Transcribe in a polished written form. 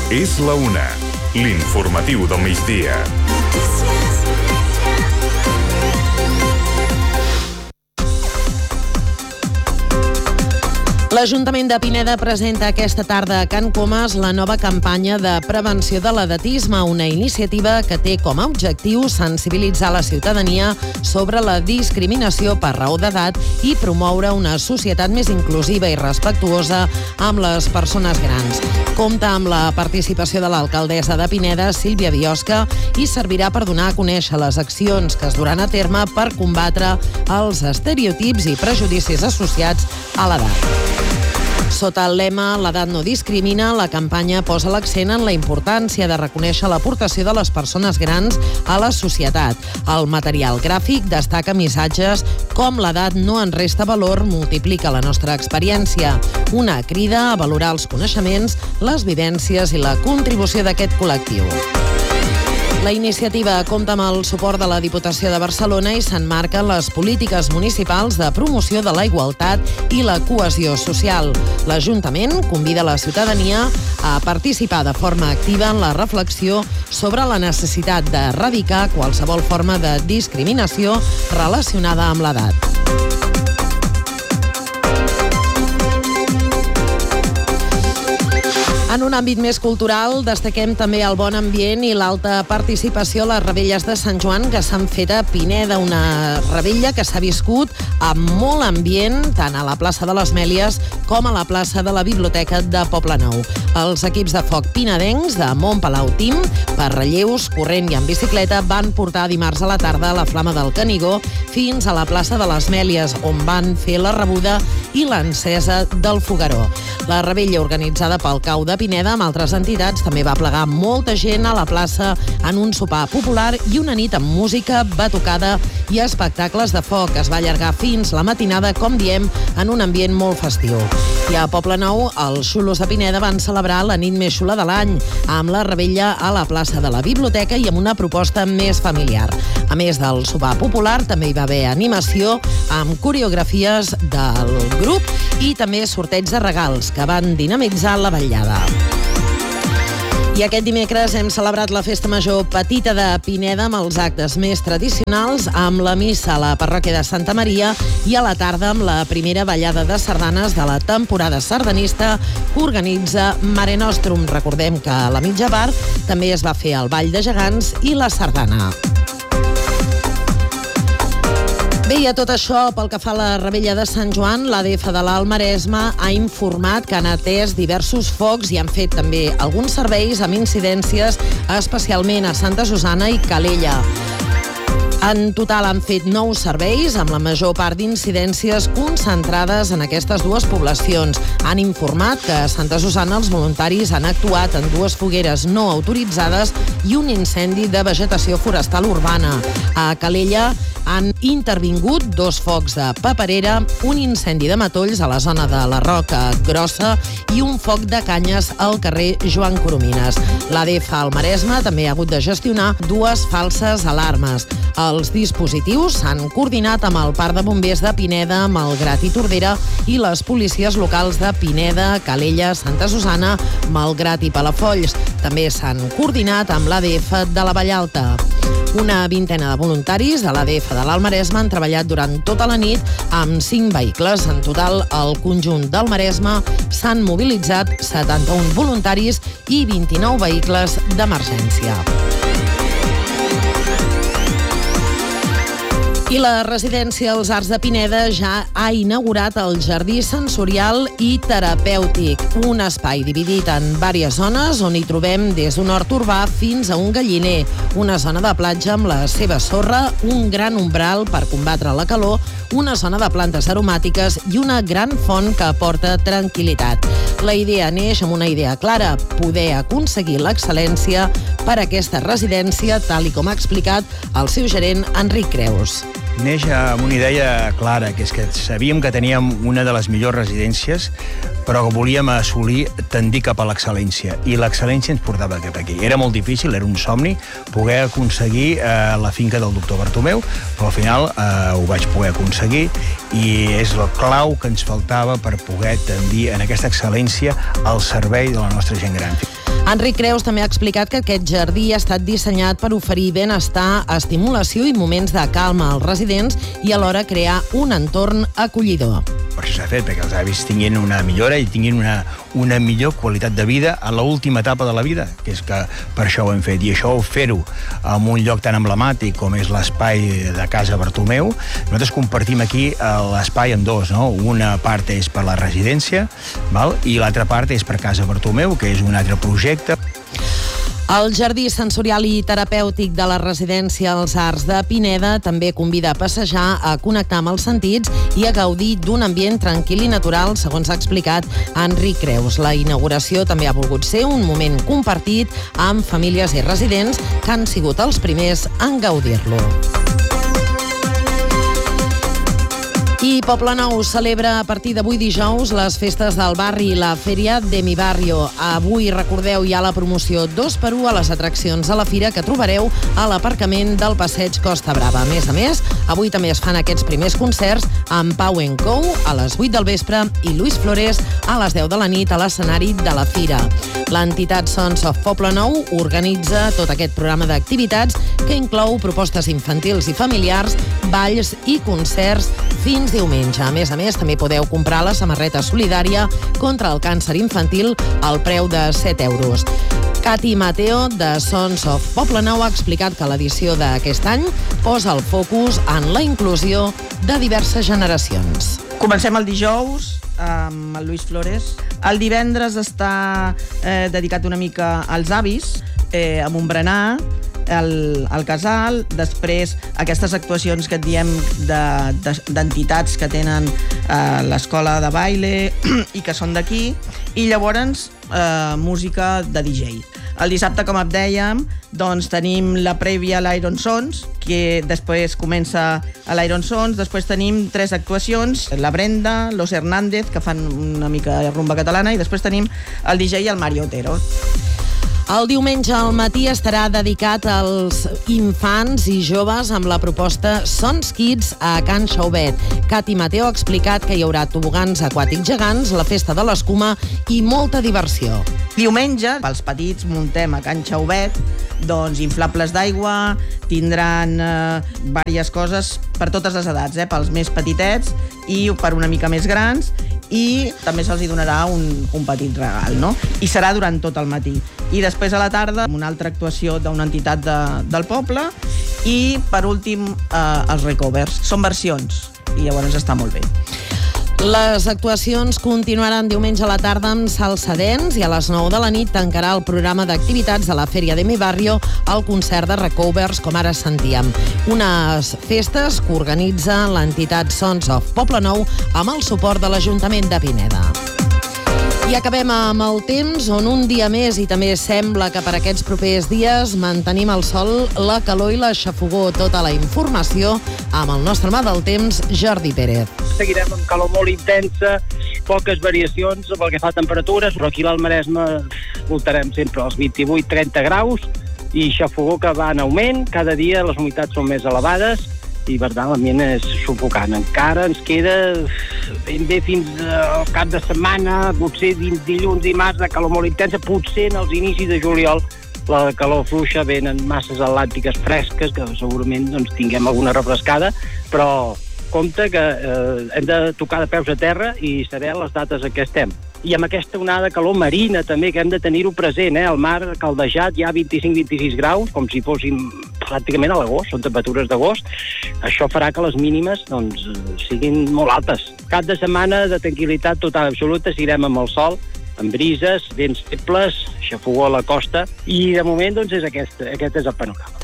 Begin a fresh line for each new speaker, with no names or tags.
És la una, l'informatiu del migdia.
L'Ajuntament de Pineda presenta aquesta tarda a Can Comas la nova campanya de prevenció de l'edatisme, una iniciativa que té com a objectiu sensibilitzar la ciutadania sobre la discriminació per raó d'edat i promoure una societat més inclusiva i respectuosa amb les persones grans. Compta amb la participació de l'alcaldessa de Pineda, Sílvia Biosca, i servirà per donar a conèixer les accions que es duran a terme per combatre els estereotips i prejudicis associats a l'edat. Sota el lema "L'edat no discrimina", la campanya posa l'accent en la importància de reconèixer l'aportació de les persones grans a la societat. El material gràfic destaca missatges com "L'edat no en resta valor, multiplica la nostra experiència", una crida a valorar els coneixements, les vivències i la contribució d'aquest col·lectiu. La iniciativa compta amb el suport de la Diputació de Barcelona i s'emmarca en les polítiques municipals de promoció de la igualtat i la cohesió social. L'Ajuntament convida la ciutadania a participar de forma activa en la reflexió sobre la necessitat d'erradicar qualsevol forma de discriminació relacionada amb l'edat. En un àmbit més cultural, destaquem també el bon ambient i l'alta participació a les Revetlles de Sant Joan que s'han fet a Pineda, una revetlla que s'ha viscut amb molt ambient tant a la plaça de les Mèlies com a la plaça de la Biblioteca de Poblenou. Els equips de foc pinedencs de Montpalau Team, per relleus, corrent i en bicicleta, van portar dimarts a la tarda la flama del Canigó fins a la plaça de les Mèlies, on van fer la rebuda i l'encesa del fogueró. La revetlla, organitzada pel CAU de Pineda amb altres entitats, també va plegar molta gent a la plaça en un sopar popular i una nit amb música, batucada i espectacles de foc. Es va allargar fins la matinada, com diem, en un ambient molt festiu. I a Poblenou, els xulos de Pineda van celebrar la nit més xula de l'any, amb la revetlla a la plaça de la Biblioteca i amb una proposta més familiar. A més del sopar popular, també hi va haver animació amb coreografies del grup i també sorteig de regals que van dinamitzar la vetllada. I aquest dimecres hem celebrat la Festa Major Petita de Pineda amb els actes més tradicionals, amb la missa a la parròquia de Santa Maria i a la tarda amb la primera ballada de sardanes de la temporada sardanista que organitza Mare Nostrum. Recordem que a la mitja part també es va fer el ball de gegants i la sardana. Bé, i a tot això, pel que fa a la Revetlla de Sant Joan, l'ADF de l'Alt Maresme ha informat que han atès diversos focs i han fet també alguns serveis amb incidències, especialment a Santa Susanna i Calella. En total han fet 9 serveis, amb la major part d'incidències concentrades en aquestes dues poblacions. Han informat que a Santa Susanna els voluntaris han actuat en 2 fogueres no autoritzades i un incendi de vegetació forestal urbana. A Calella han intervingut 2 focs de paperera, un incendi de matolls a la zona de la Roca Grossa i un foc de canyes al carrer Joan Coromines. L'ADF al Maresme també ha hagut de gestionar 2 falses alarmes. Els dispositius s'han coordinat amb el Parc de Bombers de Pineda, Malgrat i Tordera i les policies locals de Pineda, Calella, Santa Susanna, Malgrat i Palafolls. També s'han coordinat amb l'ADF de la Vallalta. Una vintena de voluntaris de l'ADF de l'Alt Maresme han treballat durant tota la nit amb 5 vehicles. En total, al conjunt del Maresme s'han mobilitzat 71 voluntaris i 29 vehicles d'emergència. I la residència Els Arts de Pineda ja ha inaugurat el Jardí Sensorial i Terapèutic, un espai dividit en diverses zones on hi trobem des d'un hort urbà fins a un galliner, una zona de platja amb la seva sorra, un gran umbral per combatre la calor, una zona de plantes aromàtiques i una gran font que aporta tranquil·litat. La idea neix amb una idea clara, poder aconseguir l'excel·lència per a aquesta residència, tal i com ha explicat el seu gerent Enric Creus.
Neix amb una idea clara, que és que sabíem que teníem una de les millors residències, però que volíem assolir, tendir cap a l'excel·lència. I l'excel·lència ens portava cap aquí. Era molt difícil, era un somni, poder aconseguir la finca del doctor Bartomeu, però al final ho vaig poder aconseguir i és la clau que ens faltava per poder tendir en aquesta excel·lència al servei de la nostra gent gran.
Enric Creus també ha explicat que aquest jardí ha estat dissenyat per oferir benestar, estimulació i moments de calma als residents i alhora crear un entorn acollidor.
Per això s'ha fet, perquè els avis tinguin una millora i tinguin una millor qualitat de vida a l'última etapa de la vida, que és que per això ho hem fet. I això, fer-ho en un lloc tan emblemàtic com és l'espai de Casa Bartomeu, nosaltres compartim aquí l'espai en dos, no? Una part és per la residència, val? I l'altra part és per Casa Bartomeu, que és un altre projecte.
El Jardí Sensorial i Terapèutic de la Residència als Arts de Pineda també convida a passejar, a connectar amb els sentits i a gaudir d'un ambient tranquil i natural, segons ha explicat Enric Creus. La inauguració també ha volgut ser un moment compartit amb famílies i residents que han sigut els primers en gaudir-lo. I Poblenou celebra a partir d'avui dijous les festes del barri i la Fèria de Mi Barrio. Avui, recordeu, hi ha la promoció 2x1 a les atraccions a la fira que trobareu a l'aparcament del Passeig Costa Brava. A més, avui també es fan aquests primers concerts amb Pau & Co a les 8 del vespre i Luis Flores a les 10 de la nit a l'escenari de la fira. L'entitat Sons of Poblenou organitza tot aquest programa d'activitats que inclou propostes infantils i familiars, balls i concerts fins diumenge. A més, també podeu comprar la samarreta solidària contra el càncer infantil al preu de 7 euros. Cati Mateo, de Sons of Poblenou, ha explicat que l'edició d'aquest any posa el focus en la inclusió de diverses generacions.
Comencem el dijous amb el Luis Flores. El divendres està dedicat una mica als avis, amb un berenar, al casal, després aquestes actuacions que et diem d'entitats que tenen l'escola de baile i que són d'aquí, i llavors música de DJ. El dissabte, com et dèiem, doncs tenim la prèvia a l'Iron Sons, que després comença a l'Iron Sons, després tenim 3 actuacions, la Brenda, los Hernández, que fan una mica de rumba catalana, i després tenim el DJ i el Mario Otero.
El diumenge al matí estarà dedicat als infants i joves amb la proposta Sons Kids a Can Xauvet. Cati Mateo ha explicat que hi haurà tobogans aquàtics gegants, la festa de l'escuma i molta diversió.
Diumenge, pels petits, muntem a Can Xauvet, doncs inflables d'aigua, tindran diverses coses per totes les edats, pels més petitets i per una mica més grans, i també se'ls donarà un petit regal, no? I serà durant tot el matí. I després a la tarda una altra actuació d'una entitat del poble i, per últim, els recovers. Són versions i llavors està molt bé.
Les actuacions continuaran diumenge a la tarda amb salsa dance i a les 9 de la nit tancarà el programa d'activitats de la Fèria de Mi Barrio el concert de recovers, com ara sentíem. Unes festes que organitza l'entitat Sons of Poblenou amb el suport de l'Ajuntament de Pineda. I acabem amb el temps, on un dia més, i també sembla que per aquests propers dies mantenim el sol, la calor i la xafogor. Tota la informació amb el nostre mà del temps, Jordi Pérez.
Seguirem amb calor molt intensa, poques variacions pel que fa a temperatures, però aquí a l'Almaresme voltarem sempre als 28-30 graus i xafogor que va en augment. Cada dia les humitats són més elevades i, per tant, l'ambient és sufocant. Encara ens queda ben bé fins al cap de setmana, potser dilluns i dimarts de calor molt intensa, potser en els inicis de juliol la calor fluixa, venen masses atlàntiques fresques, que segurament tinguem alguna refrescada, però compte que hem de tocar de peus a terra i saber les dates en què estem. I amb aquesta onada de calor marina també, que hem de tenir-ho present, el mar caldejat ja 25-26 graus, com si fóssim pràcticament a l'agost, són temperatures d'agost. Això farà que les mínimes siguin molt altes. Cap de setmana de tranquil·litat total absoluta, seguirem amb el sol, amb brises, vents febles, xafogor a la costa, i de moment aquest és el panorama.